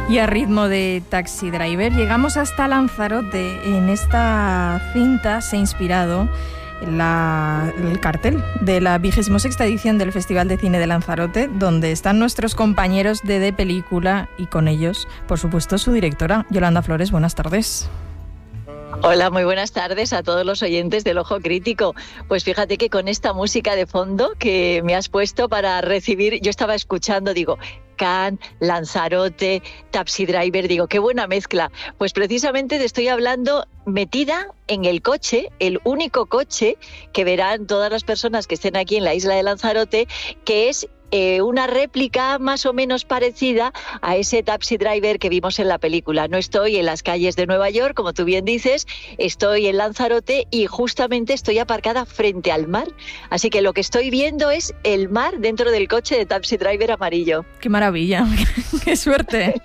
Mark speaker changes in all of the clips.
Speaker 1: Y a ritmo de Taxi Driver llegamos hasta Lanzarote. En esta cinta se ha inspirado el cartel de la 26ª edición del Festival de Cine de Lanzarote, donde están nuestros compañeros de Película y con ellos, por supuesto, su directora, Yolanda Flores. Buenas tardes.
Speaker 2: Hola, muy buenas tardes a todos los oyentes del Ojo Crítico. Pues fíjate que con esta música de fondo que me has puesto para recibir, yo estaba escuchando, digo, Cannes, Lanzarote, Taxi Driver, digo, qué buena mezcla. Pues precisamente te estoy hablando metida en el coche, el único coche que verán todas las personas que estén aquí en la isla de Lanzarote, que es una réplica más o menos parecida a ese Taxi Driver que vimos en la película. No estoy en las calles de Nueva York, como tú bien dices, estoy en Lanzarote y justamente estoy aparcada frente al mar. Así que lo que estoy viendo es el mar dentro del coche de Taxi Driver amarillo.
Speaker 1: ¡Qué maravilla! ¡Qué suerte!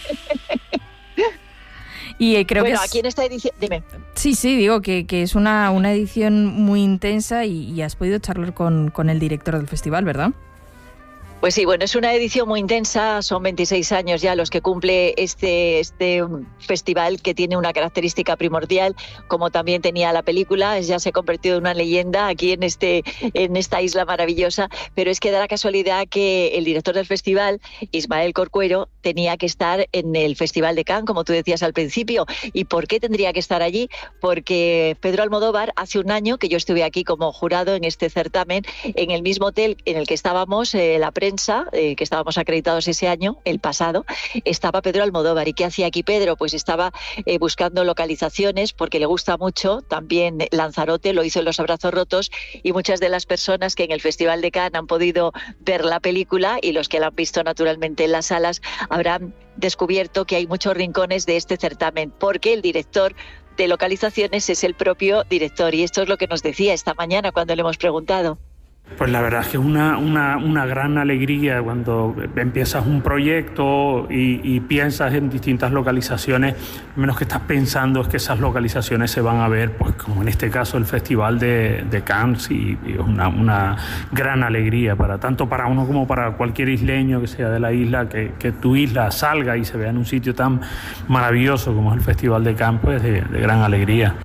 Speaker 1: Y creo
Speaker 2: bueno,
Speaker 1: que
Speaker 2: aquí en esta edición... Dime.
Speaker 1: Sí, digo que es una edición muy intensa y has podido charlar con el director del festival, ¿verdad?
Speaker 2: Pues sí, bueno, es una edición muy intensa, son 26 años ya los que cumple este festival, que tiene una característica primordial, como también tenía la película, ya se ha convertido en una leyenda aquí en esta isla maravillosa, pero es que da la casualidad que el director del festival, Ismael Corcuero, tenía que estar en el Festival de Cannes, como tú decías al principio. ¿Y por qué tendría que estar allí? Porque Pedro Almodóvar, hace un año que yo estuve aquí como jurado en este certamen, en el mismo hotel en el que estábamos, la prensa, que estábamos acreditados ese año, el pasado, estaba Pedro Almodóvar. ¿Y qué hacía aquí Pedro? Pues estaba buscando localizaciones porque le gusta mucho, también Lanzarote, lo hizo en Los Abrazos Rotos, y muchas de las personas que en el Festival de Cannes han podido ver la película y los que la han visto naturalmente en las salas habrán descubierto que hay muchos rincones de este certamen, porque el director de localizaciones es el propio director, y esto es lo que nos decía esta mañana cuando le hemos preguntado.
Speaker 3: Pues la verdad es que es una gran alegría cuando empiezas un proyecto y piensas en distintas localizaciones. Lo menos que estás pensando es que esas localizaciones se van a ver, pues como en este caso el Festival de Cannes, y es una gran alegría tanto para uno como para cualquier isleño que sea de la isla, que tu isla salga y se vea en un sitio tan maravilloso como es el Festival de Cannes, pues de gran alegría.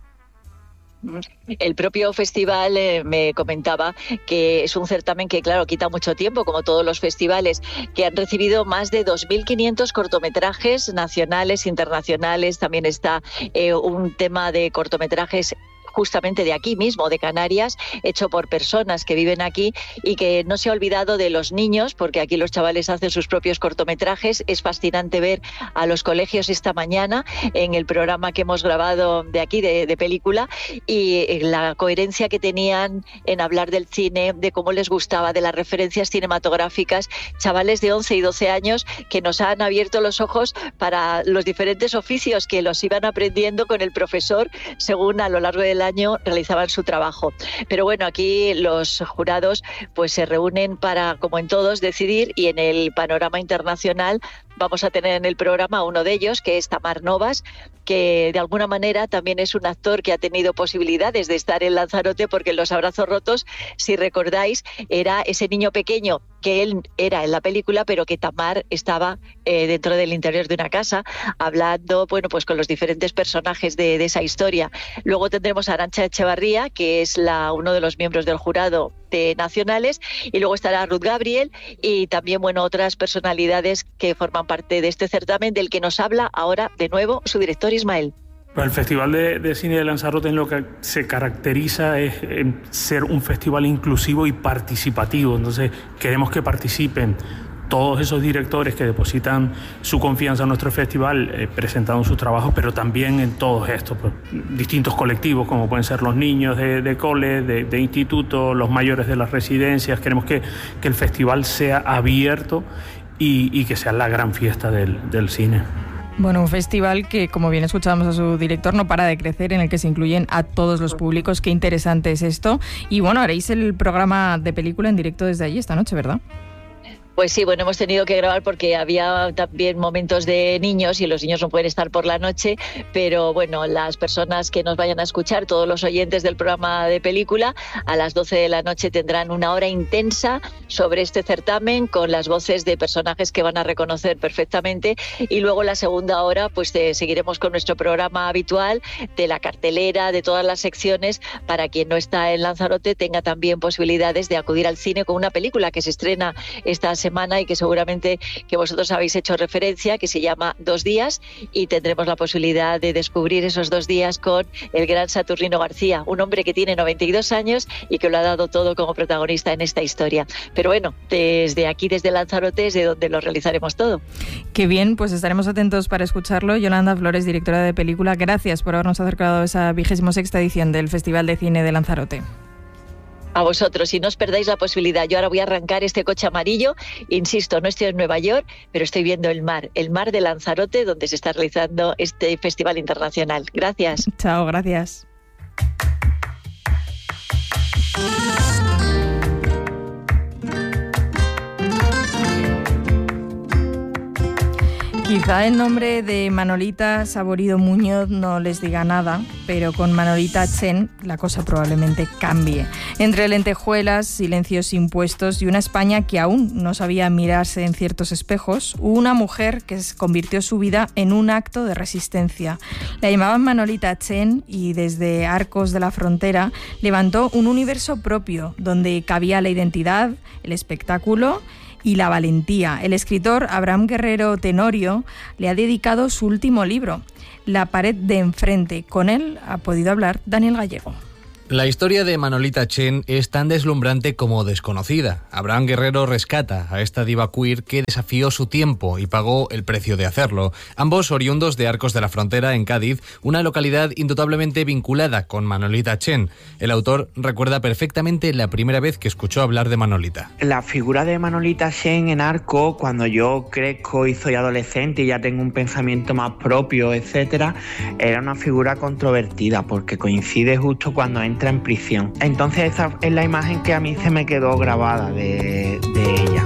Speaker 2: El propio festival me comentaba que es un certamen que, claro, quita mucho tiempo, como todos los festivales, que han recibido más de 2.500 cortometrajes nacionales, internacionales. También está un tema de cortometrajes justamente de aquí mismo, de Canarias, hecho por personas que viven aquí, y que no se ha olvidado de los niños, porque aquí los chavales hacen sus propios cortometrajes. Es fascinante ver a los colegios esta mañana en el programa que hemos grabado de aquí, de película, y la coherencia que tenían en hablar del cine, de cómo les gustaba, de las referencias cinematográficas. Chavales de 11 y 12 años que nos han abierto los ojos para los diferentes oficios que los iban aprendiendo con el profesor según a lo largo del año realizaban su trabajo. Pero bueno, aquí los jurados pues se reúnen para, como en todos, decidir, y en el panorama internacional vamos a tener en el programa a uno de ellos, que es Tamar Novas, que de alguna manera también es un actor que ha tenido posibilidades de estar en Lanzarote, porque en Los Abrazos Rotos, si recordáis, era ese niño pequeño que él era en la película, pero que Tamar estaba dentro del interior de una casa, hablando, bueno, pues con los diferentes personajes de esa historia. Luego tendremos a Arantxa Echevarría, que es uno de los miembros del jurado de nacionales, y luego estará Ruth Gabriel y también, bueno, otras personalidades que forman parte de este certamen, del que nos habla ahora de nuevo su director Ismael.
Speaker 3: El Festival de Cine de Lanzarote en lo que se caracteriza es en ser un festival inclusivo y participativo. Entonces queremos que participen todos esos directores que depositan su confianza en nuestro festival, presentando sus trabajos, pero también en todos estos pues, distintos colectivos, como pueden ser los niños de cole, de instituto, los mayores de las residencias. Queremos que el festival sea abierto y que sea la gran fiesta del cine.
Speaker 1: Bueno, un festival que, como bien escuchábamos a su director, no para de crecer, en el que se incluyen a todos los públicos. Qué interesante es esto. Y bueno, haréis el programa de película en directo desde allí esta noche, ¿verdad?
Speaker 2: Pues sí, bueno, hemos tenido que grabar porque había también momentos de niños y los niños no pueden estar por la noche, pero bueno, las personas que nos vayan a escuchar, todos los oyentes del programa de película, a las 12 de la noche tendrán una hora intensa sobre este certamen con las voces de personajes que van a reconocer perfectamente, y luego la segunda hora pues seguiremos con nuestro programa habitual de la cartelera, de todas las secciones, para quien no está en Lanzarote tenga también posibilidades de acudir al cine con una película que se estrena esta semana y que seguramente que vosotros habéis hecho referencia, que se llama 2 días, y tendremos la posibilidad de descubrir esos 2 días con el gran Saturnino García, un hombre que tiene 92 años y que lo ha dado todo como protagonista en esta historia. Pero bueno, desde aquí, desde Lanzarote, es de donde lo realizaremos todo.
Speaker 1: Qué bien, pues estaremos atentos para escucharlo. Yolanda Flores, directora de película, gracias por habernos acercado a esa 26ª edición del Festival de Cine de Lanzarote.
Speaker 2: A vosotros, y no os perdáis la posibilidad. Yo ahora voy a arrancar este coche amarillo, insisto, no estoy en Nueva York, pero estoy viendo el mar de Lanzarote, donde se está realizando este festival internacional. Gracias.
Speaker 1: Chao, gracias. Quizá el nombre de Manolita Saborido Muñoz no les diga nada, pero con Manolita Chen la cosa probablemente cambie. Entre lentejuelas, silencios impuestos y una España que aún no sabía mirarse en ciertos espejos, hubo una mujer que convirtió su vida en un acto de resistencia. La llamaban Manolita Chen y desde Arcos de la Frontera levantó un universo propio donde cabía la identidad, el espectáculo y la valentía. El escritor Abraham Guerrero Tenorio le ha dedicado su último libro, La pared de enfrente. Con él ha podido hablar Daniel Gallego.
Speaker 4: La historia de Manolita Chen es tan deslumbrante como desconocida. Abraham Guerrero rescata a esta diva queer que desafió su tiempo y pagó el precio de hacerlo. Ambos oriundos de Arcos de la Frontera, en Cádiz, una localidad indudablemente vinculada con Manolita Chen. El autor recuerda perfectamente la primera vez que escuchó hablar de Manolita.
Speaker 5: La figura de Manolita Chen en Arcos, cuando yo crezco y soy adolescente y ya tengo un pensamiento más propio, etcétera, era una figura controvertida porque coincide justo cuando entra en prisión. Entonces esa es la imagen que a mí se me quedó grabada de ella.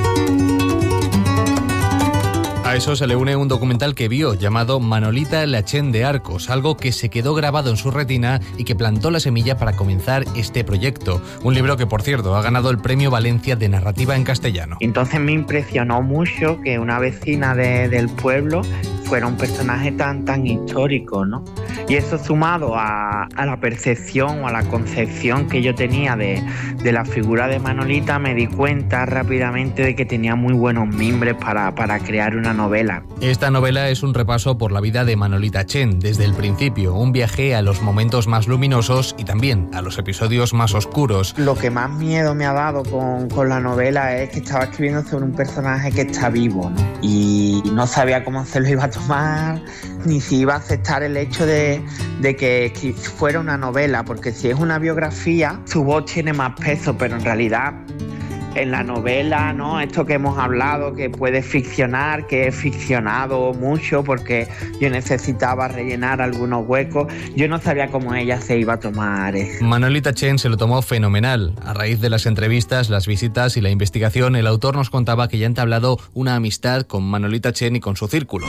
Speaker 4: A eso se le une un documental que vio llamado Manolita la Chen de Arcos, algo que se quedó grabado en su retina y que plantó la semilla para comenzar este proyecto. Un libro que, por cierto, ha ganado el Premio Valencia de Narrativa en Castellano.
Speaker 5: Entonces me impresionó mucho que una vecina del pueblo fuera un personaje tan histórico, ¿no? Y eso sumado a la percepción o a la concepción que yo tenía de la figura de Manolita, me di cuenta rápidamente de que tenía muy buenos mimbres para crear una novela.
Speaker 4: Esta novela es un repaso por la vida de Manolita Chen desde el principio, un viaje a los momentos más luminosos y también a los episodios más oscuros.
Speaker 5: Lo que más miedo me ha dado con la novela es que estaba escribiendo sobre un personaje que está vivo, ¿no? Y no sabía cómo se lo iba a tomar, ni si iba a aceptar el hecho de que fuera una novela, porque si es una biografía, su voz tiene más peso, pero en realidad en la novela, ¿no? Esto que hemos hablado, que puede ficcionar, que he ficcionado mucho porque yo necesitaba rellenar algunos huecos, yo no sabía cómo ella se iba a tomar eso.
Speaker 4: Manolita Chen se lo tomó fenomenal. A raíz de las entrevistas, las visitas y la investigación, el autor nos contaba que ya ha entablado una amistad con Manolita Chen y con su círculo.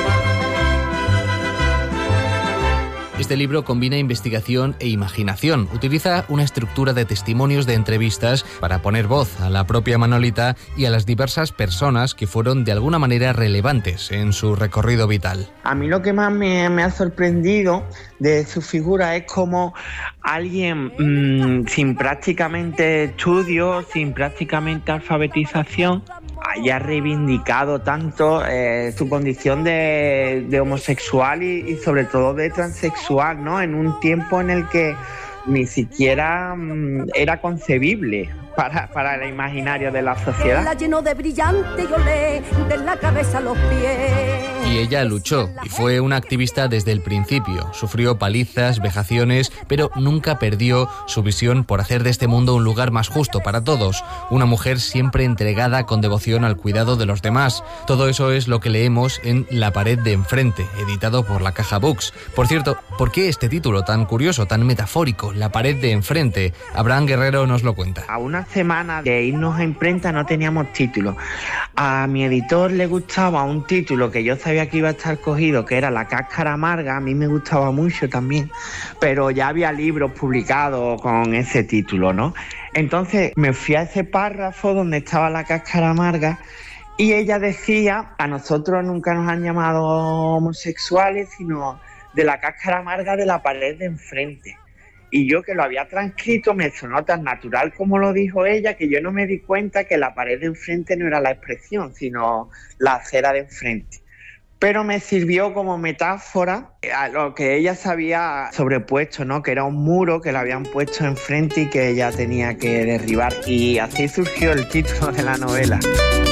Speaker 4: Este libro combina investigación e imaginación. Utiliza una estructura de testimonios de entrevistas para poner voz a la propia Manolita y a las diversas personas que fueron de alguna manera relevantes en su recorrido vital.
Speaker 5: A mí lo que más me ha sorprendido de su figura es como alguien sin prácticamente estudios, sin prácticamente alfabetización, haya reivindicado tanto su condición de homosexual y sobre todo de transexual, ¿no? En un tiempo en el que ni siquiera era concebible para el imaginario de la sociedad.
Speaker 6: La llenó de brillante y olé, de la cabeza a los pies.
Speaker 4: Y ella luchó y fue una activista desde el principio. Sufrió palizas, vejaciones, pero nunca perdió su visión por hacer de este mundo un lugar más justo para todos. Una mujer siempre entregada con devoción al cuidado de los demás. Todo eso es lo que leemos en La pared de enfrente, editado por La Caja Books. Por cierto, ¿por qué este título tan curioso, tan metafórico, La pared de enfrente? Abraham Guerrero nos lo cuenta.
Speaker 5: A una semana de irnos a imprenta no teníamos título. A mi editor le gustaba un título que yo sabía que iba a estar cogido, que era La cáscara amarga. A mí me gustaba mucho también, pero ya había libros publicados con ese título, ¿no? Entonces me fui a ese párrafo donde estaba La cáscara amarga y ella decía, a nosotros nunca nos han llamado homosexuales, sino de la cáscara amarga de la pared de enfrente. Y yo, que lo había transcrito, me sonó tan natural como lo dijo ella, que yo no me di cuenta que la pared de enfrente no era la expresión, sino la acera de enfrente. Pero me sirvió como metáfora a lo que ella se había sobrepuesto, ¿no? Que era un muro que le habían puesto enfrente y que ella tenía que derribar. Y así surgió el título de la novela.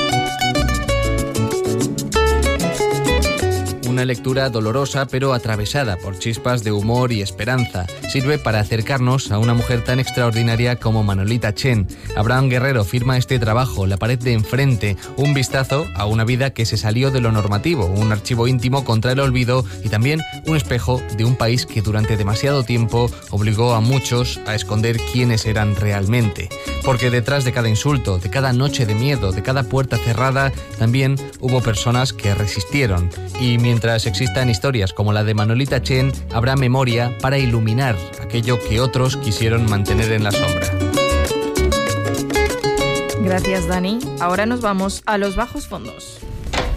Speaker 4: Una lectura dolorosa pero atravesada por chispas de humor y esperanza. Sirve para acercarnos a una mujer tan extraordinaria como Manolita Chen. Abraham Guerrero firma este trabajo, La pared de enfrente, un vistazo a una vida que se salió de lo normativo, un archivo íntimo contra el olvido y también un espejo de un país que durante demasiado tiempo obligó a muchos a esconder quiénes eran realmente. Porque detrás de cada insulto, de cada noche de miedo, de cada puerta cerrada, también hubo personas que resistieron. Y mientras existan historias como la de Manolita Chen, habrá memoria para iluminar aquello que otros quisieron mantener en la sombra.
Speaker 1: Gracias, Dani. Ahora nos vamos a los bajos fondos.